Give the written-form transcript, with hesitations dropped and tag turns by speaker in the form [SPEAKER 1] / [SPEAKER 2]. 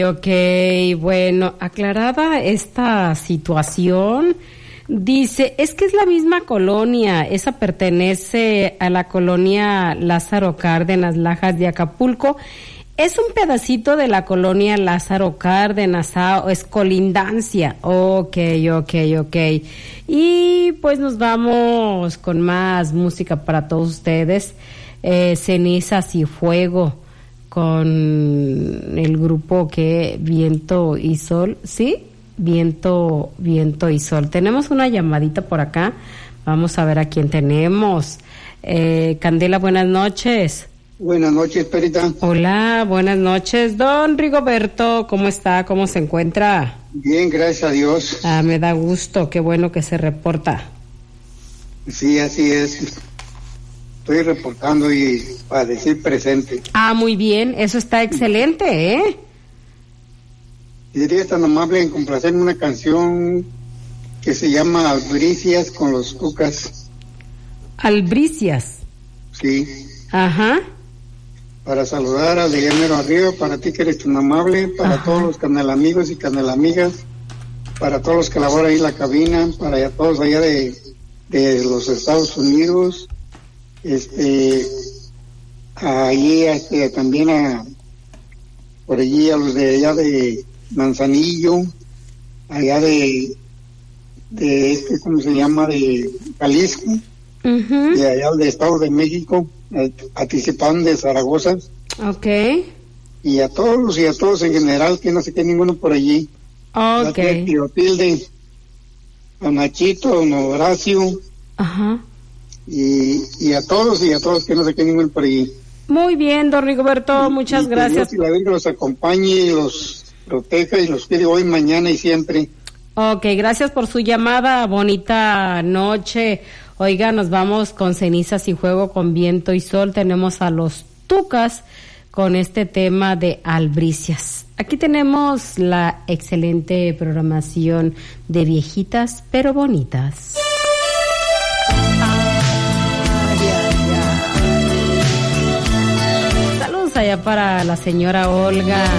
[SPEAKER 1] Ok, bueno, aclarada esta situación, dice, es que es la misma colonia, esa pertenece a la colonia Lázaro Cárdenas, Lajas de Acapulco, es un pedacito de la colonia Lázaro Cárdenas, es colindancia, ok, y pues nos vamos con más música para todos ustedes, Cenizas y Fuego, con el grupo que Viento y Sol, ¿sí? Viento y Sol. Tenemos una llamadita por acá. Vamos a ver a quién tenemos. Candela, buenas noches.
[SPEAKER 2] Buenas noches, Perita.
[SPEAKER 1] Hola, buenas noches. Don Rigoberto, ¿cómo está? ¿Cómo se encuentra?
[SPEAKER 2] Bien, gracias a Dios.
[SPEAKER 1] Me da gusto. Qué bueno que se reporta.
[SPEAKER 2] Sí, así es. Estoy reportando y para decir presente.
[SPEAKER 1] Muy bien. Eso está excelente, ¿eh?
[SPEAKER 2] Sería tan amable en complacerme una canción que se llama Albricias con los Tucas.
[SPEAKER 1] Albricias.
[SPEAKER 2] Sí.
[SPEAKER 1] Ajá.
[SPEAKER 2] Para saludar a de Mero Arriba, para ti que eres tan amable, para todos los canelamigos y canelamigas, para todos los que laboran ahí en la cabina, para todos allá de los Estados Unidos, allí también por allí a los de allá de Manzanillo, allá de ¿cómo se llama? De Jalisco, de allá del Estado de México, Atizapán de Zaragoza.
[SPEAKER 1] Okay.
[SPEAKER 2] Y a todos en general, que no se quede ninguno por allí.
[SPEAKER 1] Okay.
[SPEAKER 2] A Tío Tilde, a Nachito, a Don Horacio.
[SPEAKER 1] Ajá.
[SPEAKER 2] Y a todos que no se quede ninguno por allí.
[SPEAKER 1] Muy bien, don Rigoberto, muchas gracias.
[SPEAKER 2] Que Dios y la Virgen los acompañe y los proteja y los cuide hoy, mañana y siempre.
[SPEAKER 1] Ok, gracias por su llamada, bonita noche. Oiga, nos vamos con Cenizas y Fuego, con Viento y Sol. Tenemos a los Tucas con este tema de Albricias. Aquí tenemos la excelente programación de viejitas pero bonitas. Saludos allá para la señora Olga.